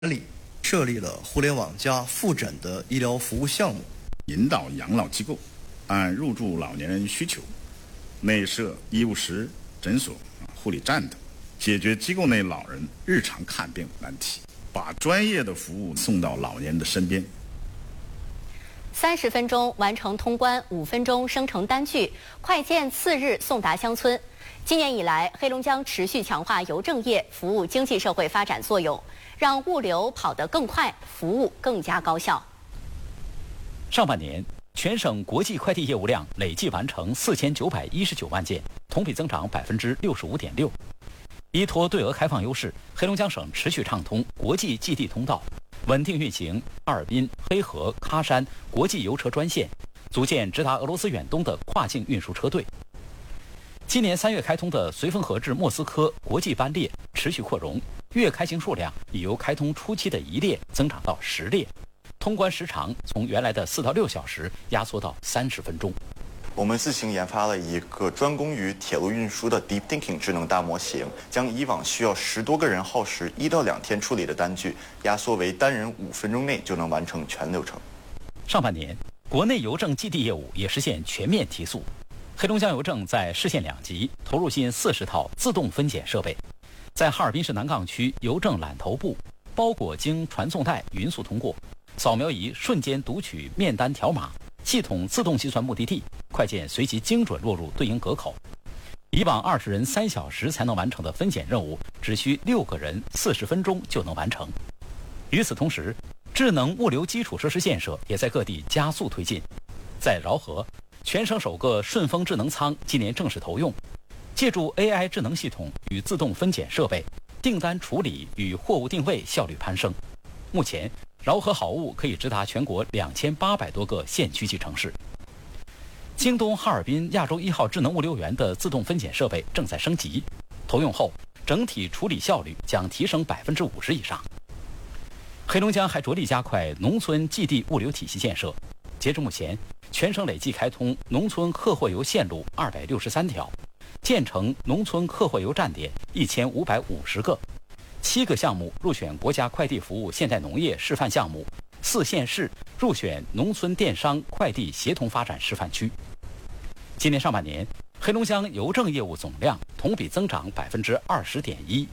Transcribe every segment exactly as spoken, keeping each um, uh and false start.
里设立了互联网加复诊的医疗服务项目， 引导养老机构按入住老年人需求，内设医务室、诊所、护理站等，解决机构内老人日常看病难题，把专业的服务送到老年人的身边。 三十分钟完成通关，五分钟生成单据，快件次日送达乡村。今年以来，黑龙江持续强化邮政业服务经济社会发展作用，让物流跑得更快，服务更加高效。 上半年，全省国际快递业务量累计完成四千九百一十九万件，同比增长百分之六十五点六。依托对俄开放优势，黑龙江省持续畅通国际寄递通道，稳定运行哈尔滨、黑河、喀山国际邮车专线，组建直达俄罗斯远东的跨境运输车队。今年三月开通的绥芬河至莫斯科国际班列持续扩容，月开行数量已由开通初期的一列增长到十列，通关时长从原来的四到六小时压缩到三十分钟。 我们自行研发了一个专攻于铁路运输的 Deep Thinking 智能大模型，将以往需要十多个人耗时一到两天处理的单据，压缩为单人五分钟内就能完成全流程。 上半年，国内邮政寄递业务也实现全面提速。黑龙江邮政在市县两级投入近四十套自动分拣设备，在哈尔滨市南岗区邮政揽投部，包裹经传送带匀速通过，扫描仪瞬间读取面单条码，系统自动计算目的地，快件随即精准落入对应格口。以往二十人三小时才能完成的分拣任务，只需六个人四十分钟就能完成。与此同时，智能物流基础设施建设也在各地加速推进。在饶河，全省首个顺丰智能仓今年正式投用，借助 A I 智能系统与自动分拣设备，订单处理与货物定位效率攀升。目前，饶河好物可以直达全国两千八百多个县区级城市。京东哈尔滨亚洲一号智能物流园的自动分拣设备正在升级，投用后整体处理效率将提升百分之五十以上。黑龙江还着力加快农村寄递物流体系建设，截至目前，全省累计开通农村客货邮线路二百六十三条，建成农村客货邮站点一千五百五十个，七个项目入选国家快递服务现代农业示范项目，四县市入选农村电商快递协同发展示范区。今年上半年，黑龙江邮政业务总量同比增长百分之二十点一。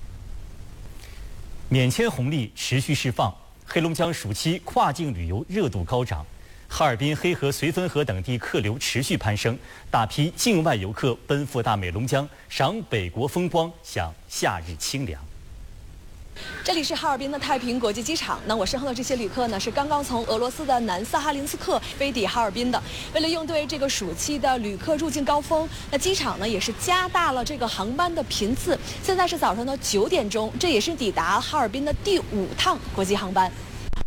免签红利持续释放，黑龙江暑期跨境旅游热度高涨。哈尔滨、黑河、绥芬河等地客流持续攀升，大批境外游客奔赴大美龙江，赏北国风光，享夏日清凉。 这里是哈尔滨的太平国际机场。那我身后的这些旅客呢，是刚刚从俄罗斯的南萨哈林斯克飞抵哈尔滨的。为了应对这个暑期的旅客入境高峰，那机场呢也是加大了这个航班的频次。现在是早上的九点钟，这也是抵达哈尔滨的第五趟国际航班。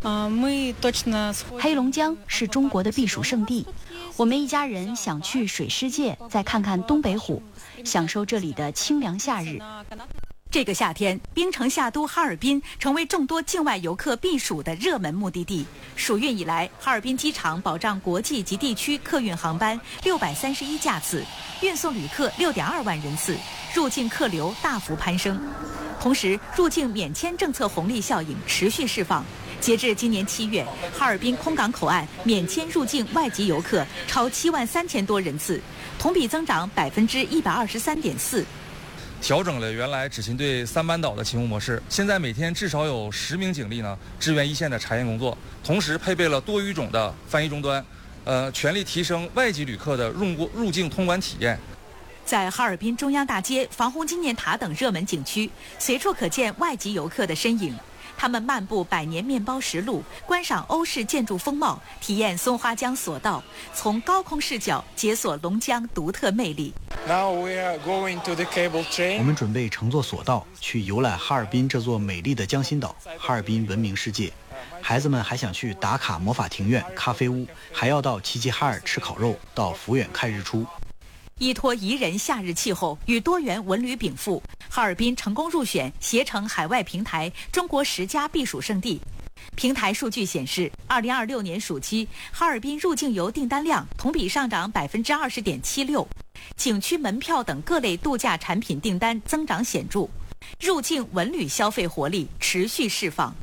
黑龙江是中国的避暑胜地，我们一家人想去水世界，再看看东北虎，享受这里的清凉夏日。 这个夏天，冰城夏都哈尔滨成为众多境外游客避暑的热门目的地。暑运以来，哈尔滨机场保障国际及地区客运航班六百三十一架次，运送旅客六点二万人次，入境客流大幅攀升。同时，入境免签政策红利效应持续释放。截至今年七月，哈尔滨空港口岸免签入境外籍游客超七万三千多人次，同比增长百分之一百二十三点四。 调整了原来只巡队三班倒的勤务模式，现在每天至少有十名警力呢支援一线的查验工作，同时配备了多语种的翻译终端，呃，全力提升外籍旅客的入国入境通关体验。 在哈尔滨中央大街、防洪纪念塔等热门景区，随处可见外籍游客的身影。他们漫步百年面包石路，观赏欧式建筑风貌，体验松花江索道，从高空视角解锁龙江独特魅力。 我们准备乘坐索道去游览哈尔滨这座美丽的江心岛。哈尔滨闻名世界，孩子们还想去打卡魔法庭院、咖啡屋，还要到齐齐哈尔吃烤肉，到抚远看日出。 依托宜人夏日气候与多元文旅禀赋，哈尔滨成功入选携程海外平台中国十佳避暑胜地。平台数据显示，二零二六年暑期，哈尔滨入境游订单量同比上涨百分之二十点七六，景区门票等各类度假产品订单增长显著，入境文旅消费活力持续释放。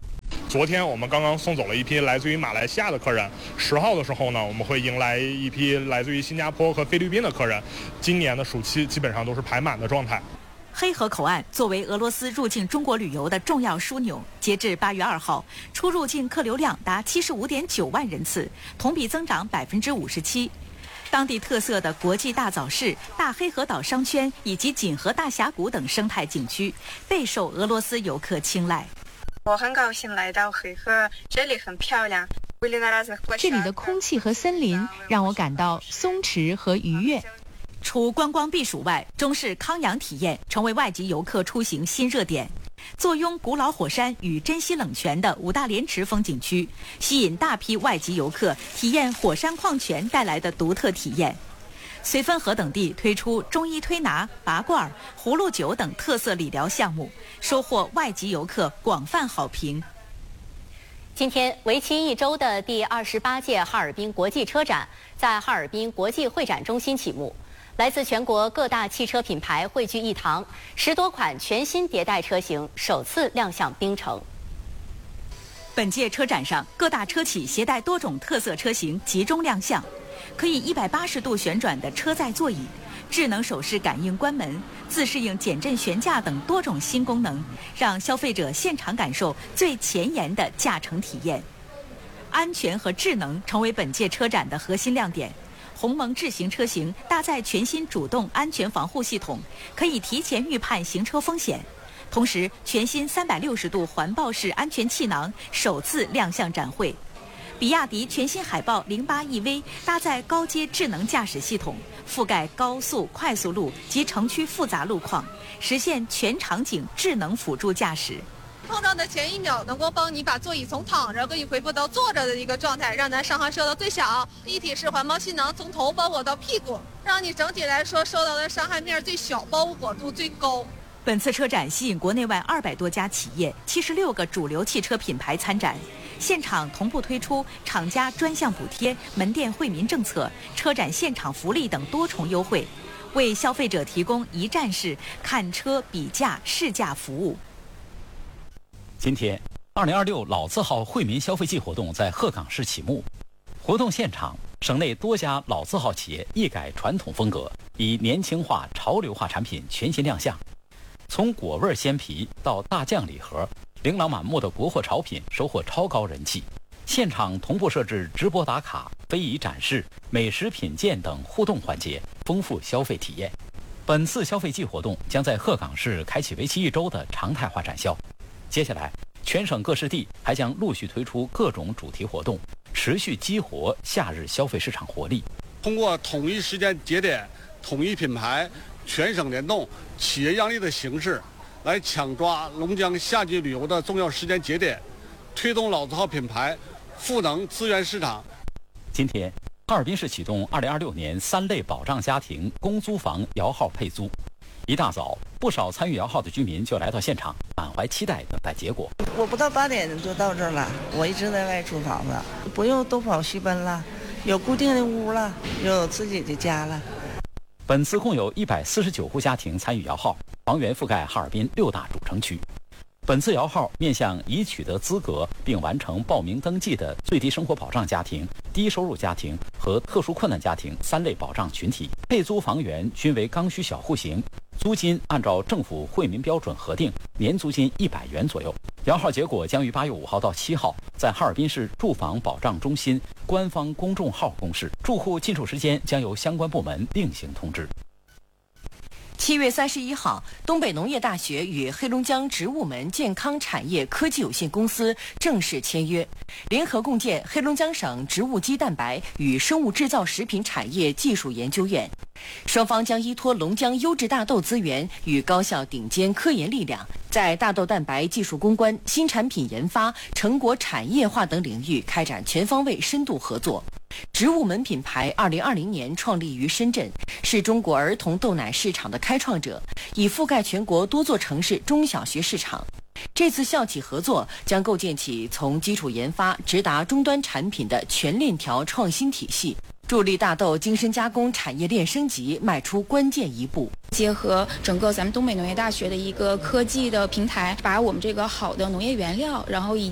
昨天我们刚刚送走了一批来自于马来西亚的客人，十号的时候呢，我们会迎来一批来自于新加坡和菲律宾的客人。今年的暑期基本上都是排满的状态。 黑河口岸作为俄罗斯入境中国旅游的重要枢纽，截至八月二号，出入境客流量达七十五点九万人次，同比增长百分之五十七。当地特色的国际大早市、大黑河岛商圈以及锦河大峡谷等生态景区备受俄罗斯游客青睐。 我很高兴来到黑河，这里很漂亮。 这里的空气和森林让我感到松弛和愉悦。 除观光避暑外，中式康养体验成为外籍游客出行新热点。坐拥古老火山与珍稀冷泉的五大连池风景区，吸引大批外籍游客体验火山矿泉带来的独特体验。绥芬河等地推出中医推拿、拔罐、葫芦酒等特色理疗项目，收获外籍游客广泛好评。 今天，为期一周的第二十八届哈尔滨国际车展在哈尔滨国际会展中心启幕。来自全国各大汽车品牌汇聚一堂，十多款全新迭代车型首次亮相冰城。 本届车展上，各大车企携带多种特色车型集中亮相，可以一百八十度旋转的车载座椅、智能手势感应关门、自适应减震悬架等多种新功能，让消费者现场感受最前沿的驾乘体验。安全和智能成为本届车展的核心亮点。鸿蒙智行车型搭载全新主动安全防护系统，可以提前预判行车风险。同时，全新三百六十度环抱式安全气囊首次亮相展会。比亚迪全新海豹零八 E V 搭载高阶智能驾驶系统，覆盖高速、快速路及城区复杂路况，实现全场景智能辅助驾驶。 碰撞的前一秒能够帮你把座椅从躺着可以恢复到坐着的一个状态，让咱伤害受到最小。一体式环抱气囊从头包裹到屁股，让你整体来说受到的伤害面最小，包裹度最高。 本次车展吸引国内外二百多家企业、七十六个主流汽车品牌参展，现场同步推出厂家专项补贴、门店惠民政策、车展现场福利等多重优惠，为消费者提供一站式看车、比价、试驾服务。 今天，二零二六老字号惠民消费季活动在鹤岗市启幕。活动现场，省内多家老字号企业一改传统风格，以年轻化、潮流化产品全新亮相。从果味鲜皮到大酱礼盒，琳琅满目的国货潮品收获超高人气。现场同步设置直播打卡、非遗展示、美食品鉴等互动环节，丰富消费体验。本次消费季活动将在鹤岗市开启为期一周的常态化展销。接下来，全省各市地还将陆续推出各种主题活动，持续激活夏日消费市场活力。 通过统一时间节点、统一品牌、全省联动、企业让利的形式，来抢抓龙江夏季旅游的重要时间节点，推动老字号品牌赋能资源市场。 今天，哈尔滨市启动二零二六年三类保障家庭公租房摇号配租。一大早，不少参与摇号的居民就来到现场，满怀期待等待结果。 我不到八点就到这儿了，我一直在外租房子，不用东跑西奔了，有固定的屋了，有自己的家了。 本次共有一百四十九户家庭参与摇号，房源覆盖哈尔滨六大主城区。本次摇号面向已取得资格并完成报名登记的最低生活保障家庭、低收入家庭和特殊困难家庭三类保障群体，配租房源均为刚需小户型，租金按照政府惠民标准核定，年租金一百元左右。摇号结果将于八月五号到七号在哈尔滨市住房保障中心官方公众号公示，住户进出时间将由相关部门另行通知。 七月三十一号，东北农业大学与黑龙江植物门健康产业科技有限公司正式签约，联合共建黑龙江省植物基蛋白与生物制造食品产业技术研究院。双方将依托龙江优质大豆资源与高校顶尖科研力量，在大豆蛋白技术攻关、新产品研发、成果产业化等领域开展全方位深度合作。植物门品牌二零二零年创立于深圳，是中国儿童豆奶市场的开创者，已覆盖全国多座城市中小学市场。这次校企合作将构建起从基础研发直达终端产品的全链条创新体系，助力大豆精深加工产业链升级迈出关键一步。 结合整个咱们东北农业大学的一个科技的平台，把我们这个好的农业原料，然后以及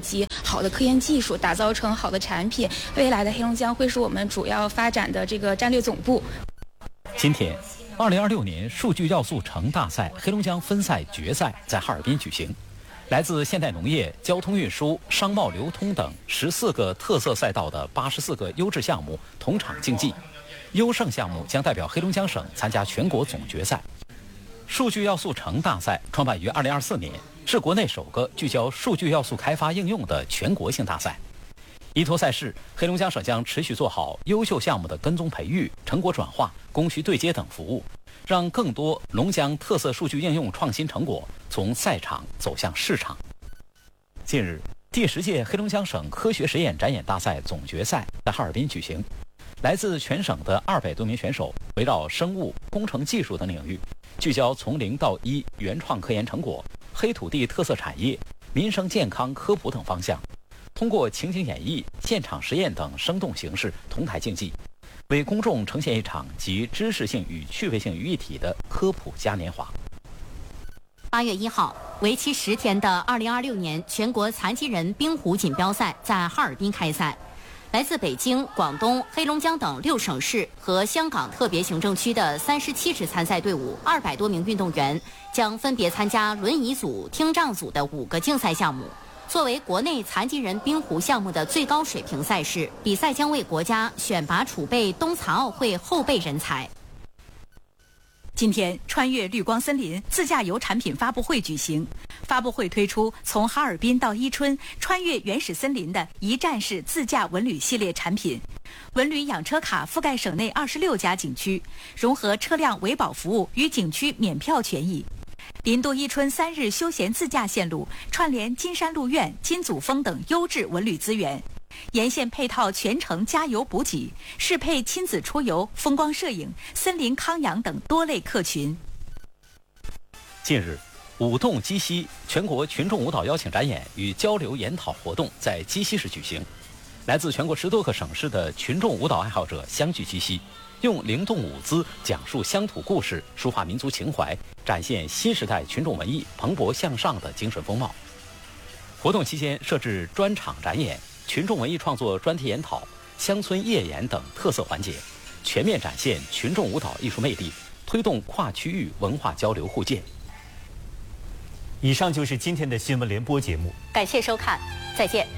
好的科研技术，打造成好的产品。未来的黑龙江会是我们主要发展的这个战略总部。 今天，二零二六年数据要素城大赛黑龙江分赛决赛在哈尔滨举行。来自现代农业、交通运输、商贸流通等十四个特色赛道的八十四个优质项目同场竞技，优胜项目将代表黑龙江省参加全国总决赛。数据要素城大赛创办于二零二四年，是国内首个聚焦数据要素开发应用的全国性大赛。依托赛事，黑龙江省将持续做好优秀项目的跟踪培育、成果转化、供需对接等服务，让更多龙江特色数据应用创新成果从赛场走向市场。近日，第十届黑龙江省科学实验展演大赛总决赛在哈尔滨举行，来自全省的二百多名选手围绕生物、工程技术等领域，聚焦从零到一原创科研成果、黑土地特色产业、民生健康科普等方向，通过情景演绎、现场实验等生动形式同台竞技，为公众呈现一场集知识性与趣味性于一体的科普嘉年华。 八月一号，为期十天的二零二六年全国残疾人冰壶锦标赛在哈尔滨开赛。来自北京、广东、黑龙江等六省市和香港特别行政区的三十七支参赛队伍，二百多名运动员将分别参加轮椅组、听障组的五个竞赛项目。作为国内残疾人冰壶项目的最高水平赛事，比赛将为国家选拔储备冬残奥会后备人才。 今天，穿越绿光森林自驾游产品发布会举行。发布会推出从哈尔滨到伊春，穿越原始森林的一站式自驾文旅系列产品。文旅养车卡覆盖省内二十六家景区，融合车辆维保服务与景区免票权益。林都伊春三日休闲自驾线路串联金山路苑、金祖峰等优质文旅资源，沿线配套全程加油补给，适配亲子出游、风光摄影、森林康养等多类客群。 近日，舞动鸡西全国群众舞蹈邀请展演与交流研讨活动在鸡西市举行，来自全国十多个省市的群众舞蹈爱好者相聚鸡西，用灵动舞姿讲述乡土故事，抒发民族情怀，展现新时代群众文艺蓬勃向上的精神风貌。活动期间设置专场展演、群众文艺创作专题研讨、乡村夜演等特色环节，全面展现群众舞蹈艺术魅力，推动跨区域文化交流互鉴。 以上就是今天的新闻联播节目， 感谢收看，再见。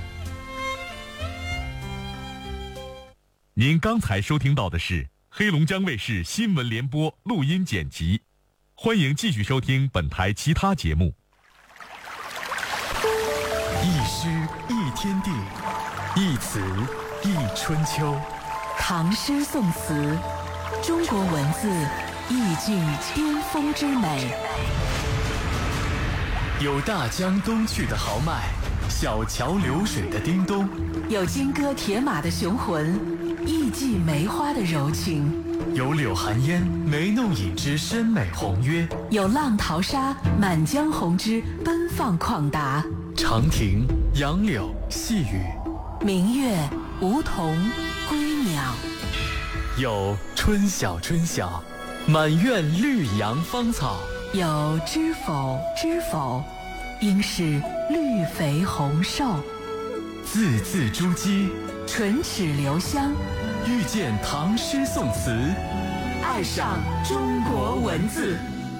您刚才收听到的是黑龙江卫视新闻联播录音剪辑，欢迎继续收听本台其他节目。 一诗一天地，一词一春秋。 唐诗宋词，中国文字意境巅峰之美。 有大江东去的豪迈，小桥流水的叮咚； 有金戈铁马的雄浑，艺伎梅花的柔情； 有柳寒烟眉弄影之深美宏约； 有浪淘沙满江红之奔放旷达。 长亭、杨柳、细雨， 明月、梧桐、归鸟。 有春晓春晓，满院绿杨芳草。 有知否知否，应是绿肥红瘦。 字字珠玑， 唇齿留香。 遇见唐诗宋词， 爱上中国文字。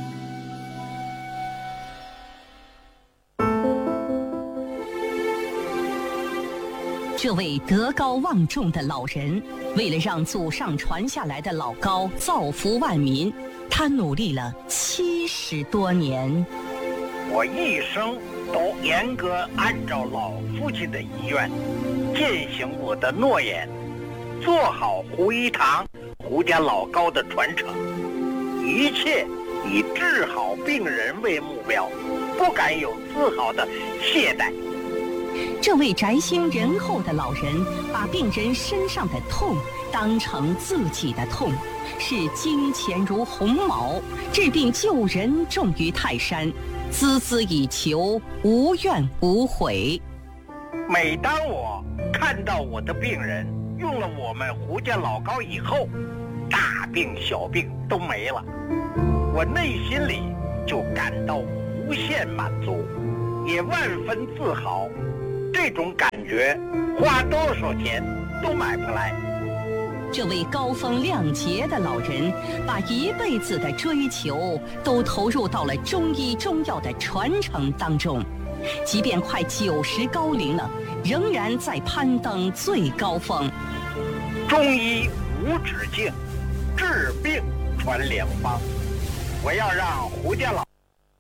这位德高望重的老人，为了让祖上传下来的老高造福万民，他努力了七十多年。 我一生都严格按照老父亲的遗愿，践行我的诺言，做好胡一堂、胡家老高的传承，一切以治好病人为目标，不敢有丝毫的懈怠。 这位宅心仁厚的老人，把病人身上的痛当成自己的痛，视金钱如鸿毛，治病救人重于泰山，孜孜以求，无怨无悔。 每当我看到我的病人用了我们胡家老高以后，大病小病都没了，我内心里就感到无限满足，也万分自豪。这这种感觉花多少钱都买不来。 这位高风亮节的老人，把一辈子的追求都投入到了中医中药的传承当中，即便快九十高龄了，仍然在攀登最高峰。 中医无止境，治病传良方。我要让胡家老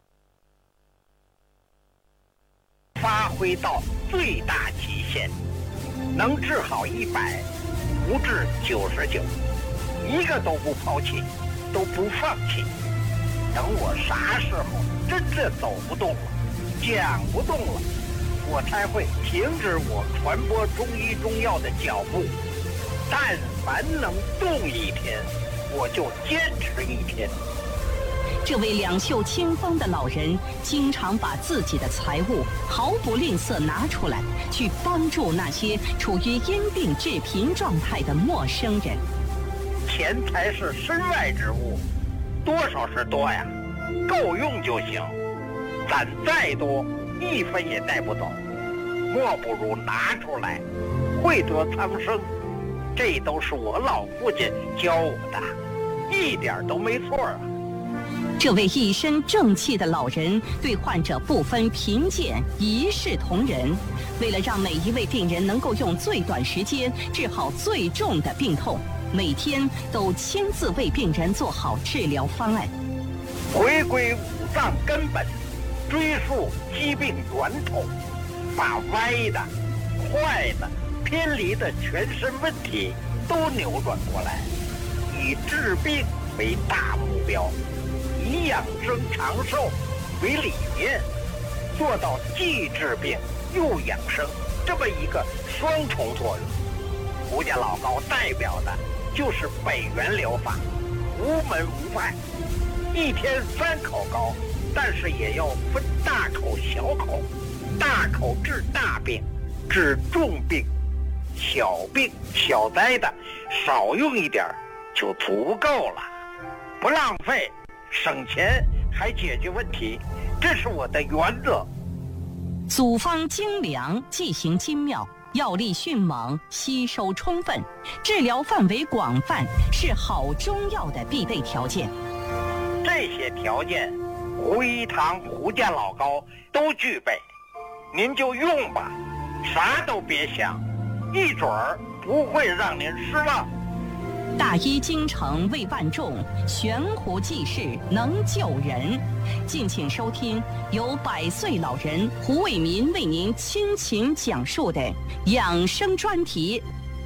发挥到最大极限，能治好一百，不治九十九，一个都不抛弃，都不放弃。等我啥时候真正走不动了，讲不动了，我才会停止我传播中医中药的脚步。但凡能动一天，我就坚持一天。 这位两袖清风的老人，经常把自己的财物毫不吝啬拿出来，去帮助那些处于因病致贫状态的陌生人。 钱财是身外之物，多少是多呀，够用就行。攒再多，一分也带不走，莫不如拿出来，惠得苍生。这都是我老父亲教我的，一点都没错啊。 这位一身正气的老人对患者不分贫贱，一视同仁。为了让每一位病人能够用最短时间治好最重的病痛，每天都亲自为病人做好治疗方案。 回归五脏根本，追溯疾病源头，把歪的、坏的、偏离的全身问题都扭转过来，以治病为大目标，以养生长寿为理念，做到既治病又养生这么一个双重作用。胡家老高代表的就是北元疗法，无门无派，一天三口高，但是也要分大口小口，大口治大病，治重病，小病小灾的少用一点就足够了，不浪费，省钱还解决问题，这是我的原则。 组方精良，剂型精妙，药力迅猛，吸收充分，治疗范围广泛，是好中药的必备条件。 这些条件，胡一堂、胡家老高都具备，您就用吧，啥都别想，一准儿不会让您失望。 大医精诚为万众，悬壶济世能救人。敬请收听由百岁老人胡伟民为您亲情讲述的养生专题。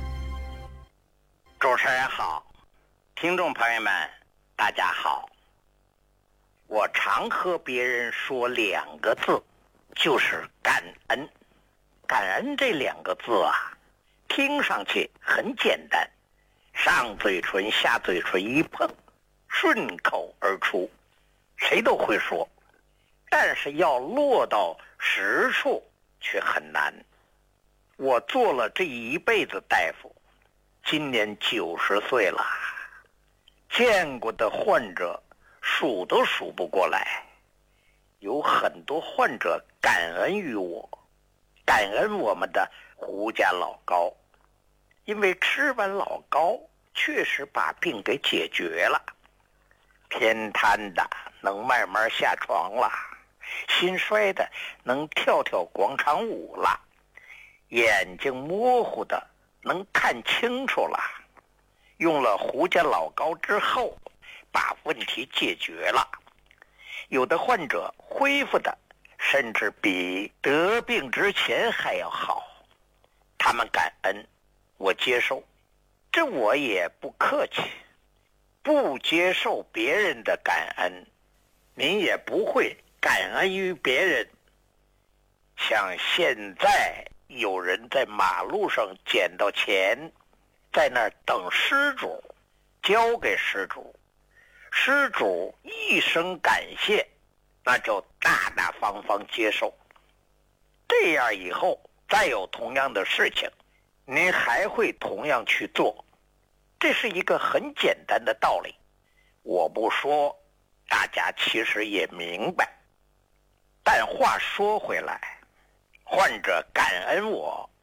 主持人好，听众朋友们大家好。我常和别人说两个字，就是感恩。感恩这两个字啊，听上去很简单，上嘴唇下嘴唇一碰，顺口而出，谁都会说，但是要落到实处却很难。我做了这一辈子大夫，今年九十岁了，见过的患者数都数不过来，有很多患者感恩于我，感恩我们的胡家老高，因为吃完老高确实把病给解决了，偏瘫的能慢慢下床了，心衰的能跳跳广场舞了，眼睛模糊的能看清楚了。用了胡家老高之后，把问题解决了，有的患者恢复的甚至比得病之前还要好，他们感恩，我接受，这我也不客气。不接受别人的感恩，您也不会感恩于别人。像现在有人在马路上捡到钱，在那儿等失主，交给失主，失主一声感谢，那就大大方方接受。这样以后再有同样的事情，您还会同样去做，这是一个很简单的道理，我不说，大家其实也明白。但话说回来， 患者感恩我，